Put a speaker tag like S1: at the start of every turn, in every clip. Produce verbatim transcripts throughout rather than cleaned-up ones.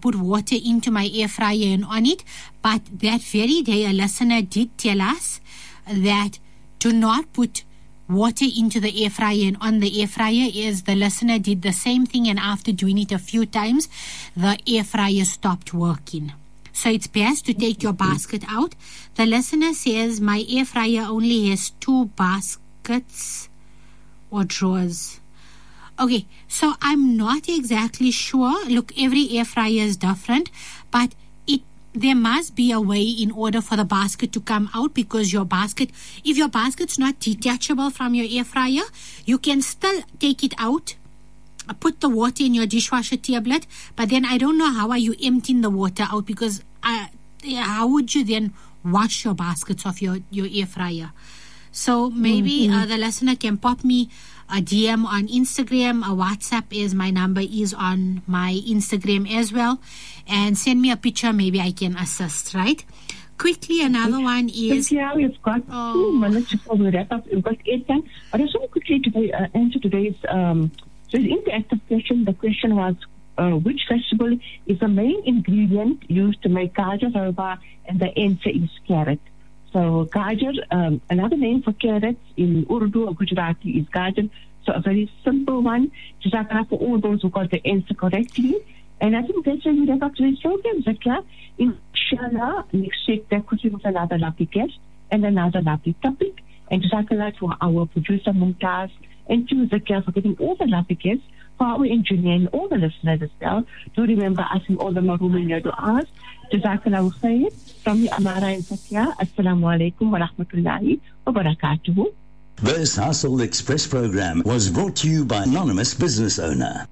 S1: put water into my air fryer and on it. But that very day, a listener did tell us that do not put water into the air fryer and on the air fryer. Is the listener did the same thing, and after doing it a few times, the air fryer stopped working. So it's best to take your basket out. The listener says, my air fryer only has two baskets or drawers. Okay, so I'm not exactly sure. Look, every air fryer is different, but it there must be a way in order for the basket to come out, because your basket, if your basket's not detachable from your air fryer, you can still take it out, put the water in your dishwasher tablet, but then I don't know how are you emptying the water out, because uh, how would you then wash your baskets off your, your air fryer? So maybe mm-hmm. uh, the listener can pop me a D M on Instagram. A WhatsApp is my number is on my Instagram as well, and send me a picture. Maybe I can assist, right? Quickly, another one is...
S2: Yeah, we've got oh. two minutes before we wrap up. We've got eight time. But I just want to quickly today, uh, answer today's um, so the interactive question. The question was, uh, which vegetable is the main ingredient used to make gajar halwa? And the answer is carrot. So gajar, um, another name for carrots in Urdu or Gujarati is gajar. So a very simple one. Jazakallah for all those who got the answer correctly. And I think that's why we wrap up today's program, Zakia. Inshallah, next week there could be with another lovely guest and another lovely topic. And Jazakallah to our producer Mumtaz, and to Zakia for getting all the lovely guests, for our engineer and all the listeners as well. Do remember us in all the maroom in your du'as. Jazakallah khair. From the Amara and Zakia, Assalamu alaikum wa rahmatullahi wa barakatuhu.
S3: This Hustle Express program was brought to you by Anonymous Business Owner.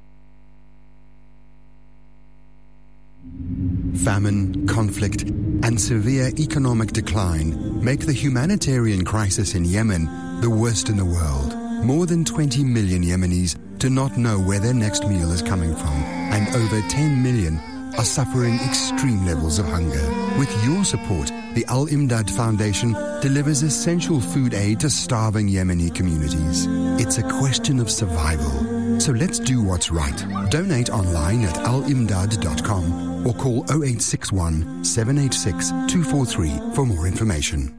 S4: Famine, conflict, and severe economic decline make the humanitarian crisis in Yemen the worst in the world. More than twenty million Yemenis do not know where their next meal is coming from, and over ten million are suffering extreme levels of hunger. With your support, the Al-Imdad Foundation delivers essential food aid to starving Yemeni communities. It's a question of survival. So let's do what's right. Donate online at al imdad dot com or call oh eight six one, seven eight six, two four three for more information.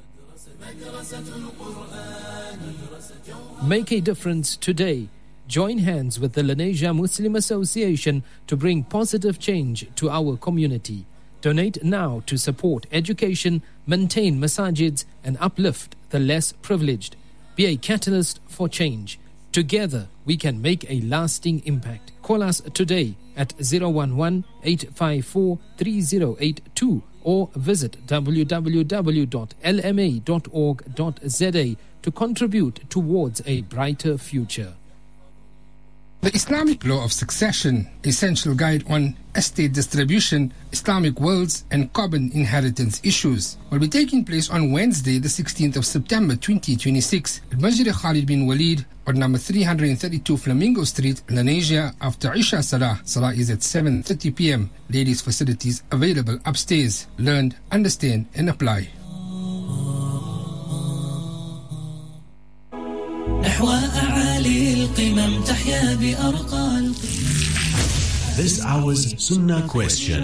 S5: Make a difference today. Join hands with the Lenasia Muslim Association to bring positive change to our community. Donate now to support education, maintain masajids, and uplift the less privileged. Be a catalyst for change. Together, we can make a lasting impact. Call us today at zero one one, eight five four, three zero eight two or visit w w w dot l m a dot org dot z a to contribute towards a brighter future.
S6: The Islamic Law of Succession, Essential Guide on Estate Distribution, Islamic Wills and Carbon Inheritance Issues, will be taking place on Wednesday, the sixteenth of September twenty twenty-six at Masjid Khalid bin Walid on number three hundred thirty-two Flamingo Street, Lenasia, after Isha Salah. Salah is at seven thirty p m Ladies' facilities available upstairs. Learn, understand and apply.
S3: This hour's Sunnah question.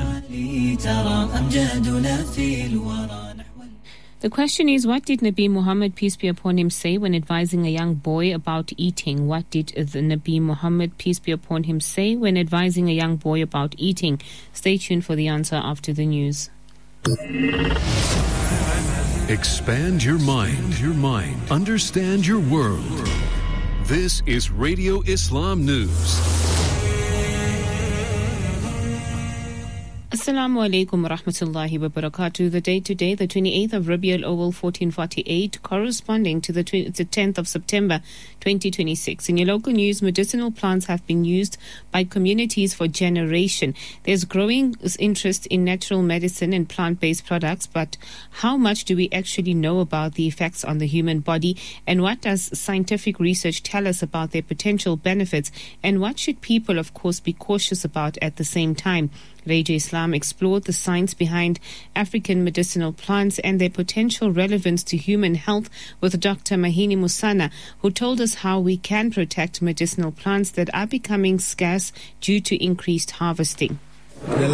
S7: The question is, what did Nabi Muhammad, peace be upon him, say when advising a young boy about eating? What did the Nabi Muhammad, peace be upon him, say when advising a young boy about eating? Stay tuned for the answer after the news.
S8: Expand your mind, your mind. Understand your world. This is Radio Islam News.
S7: Assalamu alaikum wa rahmatullahi wa barakatuh. The date today, the twenty-eighth of Rabiul Awal fourteen forty-eight, corresponding to the tenth of September twenty twenty-six. In your local news, medicinal plants have been used by communities for generation. There's growing interest in natural medicine and plant-based products, but how much do we actually know about the effects on the human body? And what does scientific research tell us about their potential benefits? And what should people, of course, be cautious about at the same time? Radio Islam explored the science behind African medicinal plants and their potential relevance to human health with Doctor Mahini Musana, who told us how we can protect medicinal plants that are becoming scarce due to increased harvesting.
S9: The